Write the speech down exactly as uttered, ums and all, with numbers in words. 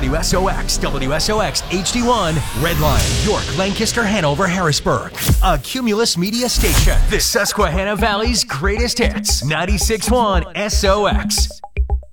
W S O X, W S O X H D one, Redline, York, Lancaster, Hanover, Harrisburg. A Cumulus Media station. The Susquehanna Valley's greatest hits. ninety-six point one S O X.